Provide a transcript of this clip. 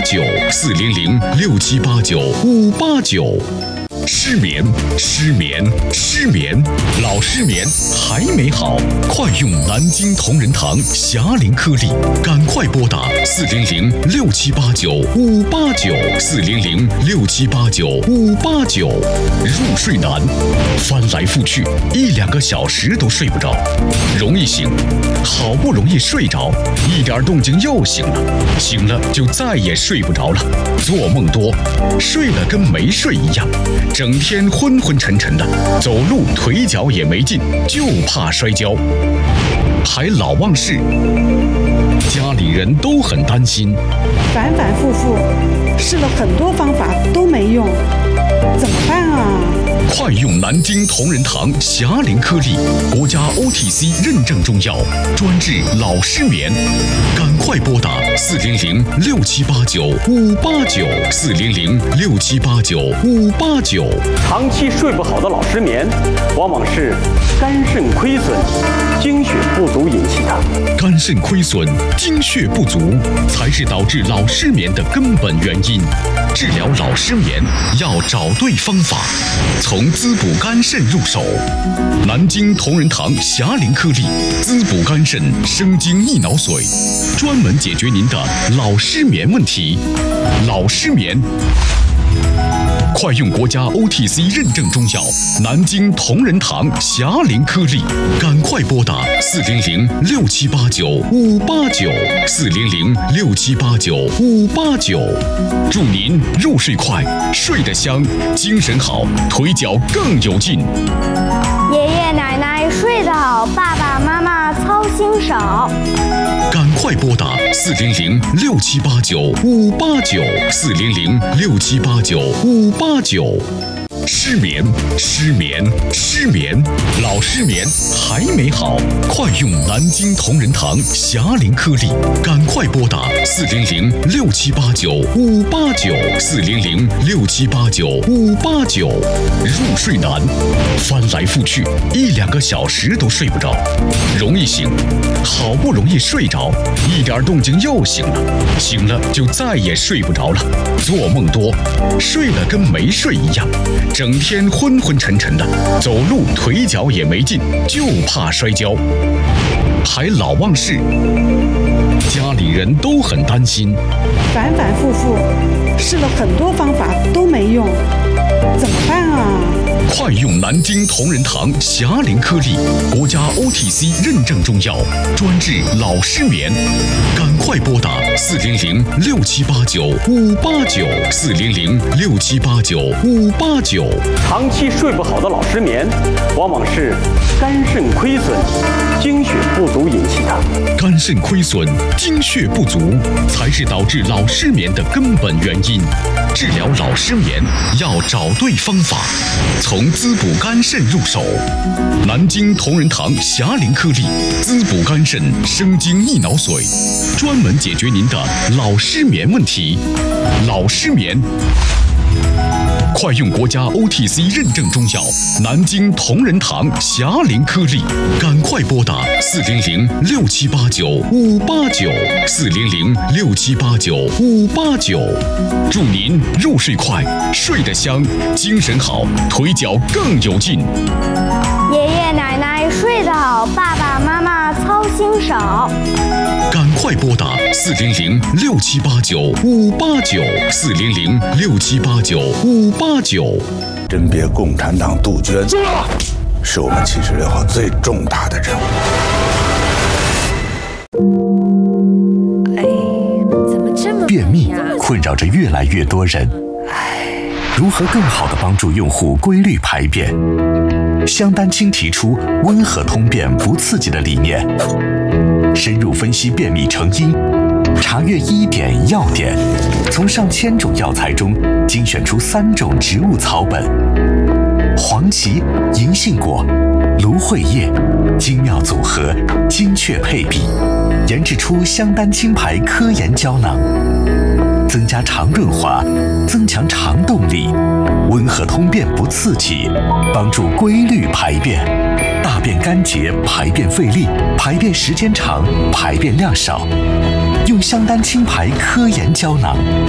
589，失眠，老失眠还没好，快用南京同仁堂霞龄颗粒，赶快拨打400-6789-589，400-6789-589。入睡难，翻来覆去1-2个小时都睡不着，容易醒，好不容易睡着，一点动静又醒了，醒了就再也睡不着了，做梦多，睡了跟没睡一样，整天昏昏沉沉的，走路腿脚也没劲，就怕摔跤，还老忘事，家里人都很担心， 反反复复试了很多方法都没用，怎么办啊？ 快用南京同仁堂霞龄颗粒，国家 OTC 认证中药，专治老失眠，赶快拨打400-6789-589，400-6789-589。 长期睡不好的老失眠，往往是肝肾亏损、精血不足引起的。 肝肾亏损、精血不足才是导致老失眠的根本原因。治疗老失眠要找对方法，从滋补肝肾入手。南京同仁堂霞龄颗粒，滋补肝肾、生津益脑髓，专门解决您的老失眠问题。老失眠，快用国家 OTC 认证中药南京同仁堂霞龄颗粒，赶快拨打400-6789-589，400-6789-589。祝您入睡快，睡得香，精神好，腿脚更有劲。 爷爷奶奶睡得好，爸爸妈妈操心少。 赶快拨打400-6789-589，400-6789-589。失眠，老失眠还没好，快用南京同仁堂霞龄颗粒，赶快拨打400-6789-589，400-6789-589。入睡难，翻来覆去1-2个小时都睡不着，容易醒，好不容易睡着，一点动静又醒了，醒了就再也睡不着了，做梦多，睡了跟没睡一样，整天昏昏沉沉的，走路腿脚也没劲，就怕摔跤，还老忘事，家里人都很担心， 反反复复试了很多方法都没用，怎么办啊？ 快用南京同仁堂霞龄颗粒，国家 OTC 认证中药，专治老失眠，赶快拨打400-6789-589，400-6789-589。 长期睡不好的老失眠，往往是肝肾亏损、精血不足引起的。 肝肾亏损、精血不足才是导致老失眠的根本原因。治疗老失眠要找对方法，从滋补肝肾入手。南京同仁堂霞龄颗粒，滋补肝肾、生津益脑髓，专门解决您的老失眠问题。老失眠，快用国家 OTC 认证中药南京同仁堂霞龄颗粒，赶快拨打400-6789-589，400-6789-589。祝您入睡快，睡得香，精神好，腿脚更有劲。 爷爷奶奶睡得好，爸爸妈妈操心少。 赶快拨打400-6789-589，400-6789-589。 甄别共产党杜鹃，是我们76号最重大的任务。 便秘困扰着越来越多人，如何更好地帮助用户规律排便？香丹青提出温和通便不刺激的理念，深入分析便秘成因，查阅医典药典，从上千种药材中精选出3种植物草本，黄芪、银杏果、芦荟叶，精妙组合，精确配比，研制出香丹青牌科研胶囊，增加肠润滑，增强肠动力，温和通便不刺激，帮助规律排便，大便干结，排便费力，排便时间长，排便量少。用香丹青牌科研胶囊，